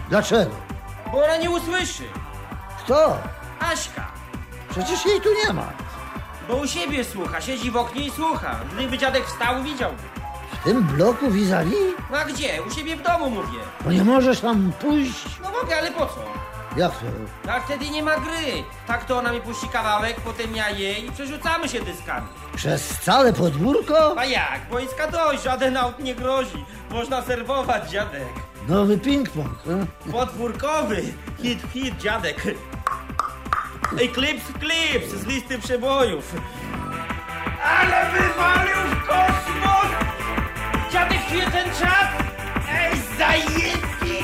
Dlaczego? Bo ona nie usłyszy. Kto? Aśka. Przecież jej tu nie ma. Bo u siebie słucha, siedzi w oknie i słucha. Gdyby dziadek wstał, widziałby. W tym bloku vis-a-vis? No a gdzie? U siebie w domu mówię. Bo nie możesz tam pójść? No mogę, ale po co? Jak to? No a wtedy nie ma gry. Tak to ona mi puści kawałek, potem ja jej i przerzucamy się dyskami. Przez całe podwórko? A jak? Boiska dość, żaden aut nie grozi. Można serwować, dziadek. Nowy ping-pong. Podwórkowy. Hit, dziadek. Ej, klips z listy przebojów. Ale wywalił w kosmos! Dziadek czuje ten czas? Ej, zajebki!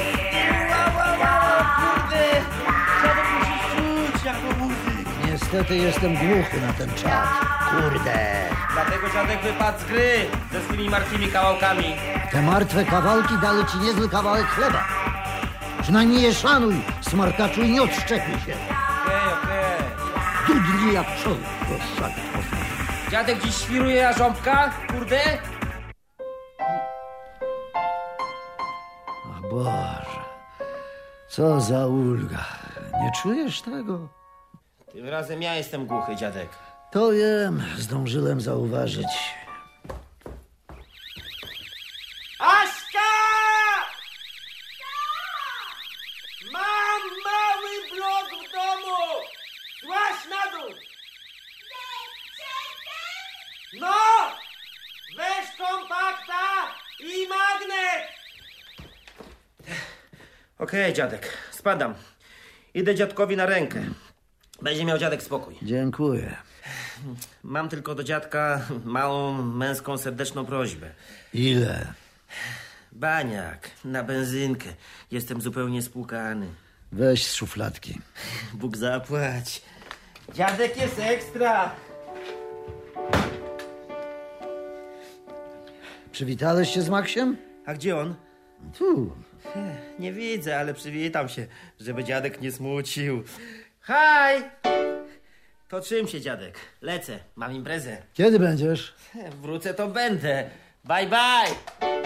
Kurde! Dziadek musi czuć jako muzyk. Niestety jestem głuchy na ten czas. Kurde. Dlatego dziadek wypadł z gry ze swoimi martwymi kawałkami. Te martwe kawałki dały ci niezły kawałek chleba. Przynajmniej je szanuj, smarkaczu, i nie odszczepił się. Okej. Dudli jak pszczoły. Dziadek dziś świruje jarząbka? Kurde? O Boże, co za ulga. Nie czujesz tego? Tym razem ja jestem głuchy, dziadek. To wiem, zdążyłem zauważyć. Aśka! Mam mały blok w domu! Złaź na dół! No! Weź kompakta i magnes! Okej, dziadek, spadam. Idę dziadkowi na rękę. Będzie miał dziadek spokój. Dziękuję. Mam tylko do dziadka małą, męską, serdeczną prośbę. Ile? Baniak, na benzynkę. Jestem zupełnie spłukany. Weź z szufladki. Bóg zapłać. Dziadek jest ekstra. Przywitałeś się z Maksiem? A gdzie on? Tu. Nie widzę, ale przywitam się, żeby dziadek nie smucił. Haj! To czym się, dziadek? Lecę, mam imprezę. Kiedy będziesz? Wrócę, to będę. Bye, bye!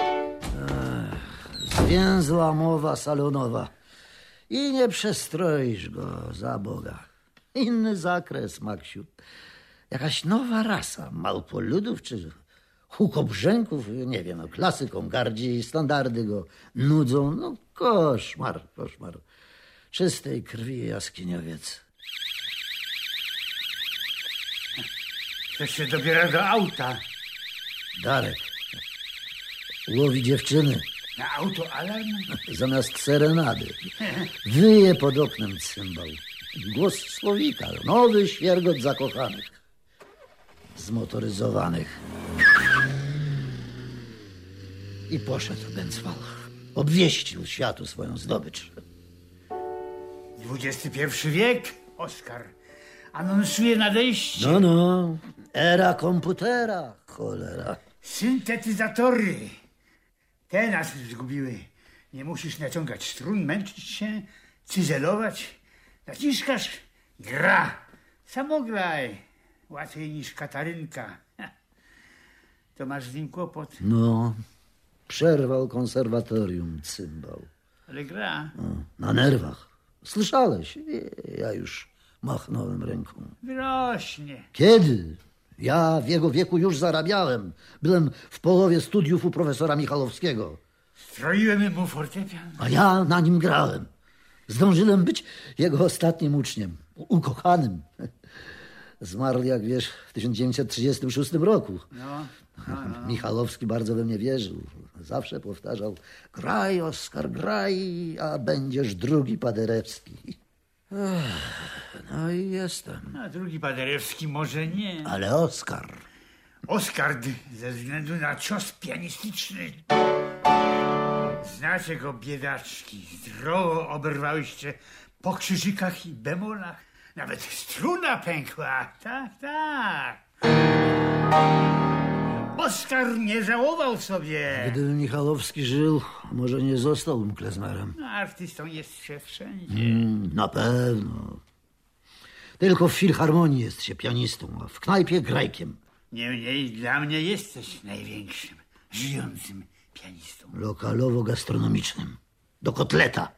Zwięzła mowa salonowa. I nie przestroisz go, za Boga. Inny zakres, Maksiu. Jakaś nowa rasa małpoludów czy hukobrzęków, nie wiem, no, klasyką gardzi, standardy go nudzą. No koszmar. Czystej krwi jaskiniowiec. To się dobiera do auta. Darek łowi dziewczyny Na autoalarm? zamiast serenady. Wyje pod oknem cymbał. Głos słowika, nowy świergot zakochanych, zmotoryzowanych. I poszedł Bęcwał. Obwieścił światu swoją zdobycz. XXI wiek, Oskar, anonsuje nadejście. No, era komputera, cholera. Syntetyzatory. Te nas zgubiły. Nie musisz naciągać strun, męczyć się, cyzelować. Naciskasz, gra. Samograj. Łatwiej niż Katarynka. To masz z nim kłopot. No, przerwał konserwatorium cymbał. Ale gra. Na nerwach. Słyszałeś? Ja już machnąłem ręką. Wyrośnie. Kiedy? Ja w jego wieku już zarabiałem. Byłem w połowie studiów u profesora Michalowskiego. Stroiłem mu fortepian. A ja na nim grałem. Zdążyłem być jego ostatnim uczniem. Ukochanym. Zmarł, jak wiesz, w 1936 roku. No. Michalowski bardzo we mnie wierzył. Zawsze powtarzał: graj, Oskar, graj, a będziesz drugi Paderewski. No i jestem. A drugi Paderewski może nie. Ale Oskar. Oskar ze względu na cios pianistyczny. Znacie go, biedaczki. Zdrowo oberwałyście po krzyżykach i bemolach. Nawet struna pękła. Tak. Oskar nie żałował sobie. Gdyby Michalowski żył, może nie zostałbym klezmerem. No, artystą jest się wszędzie. Na pewno. Tylko w filharmonii jest się pianistą, a w knajpie grajkiem. Niemniej dla mnie jesteś największym, żyjącym pianistą. Lokalowo-gastronomicznym. Do kotleta.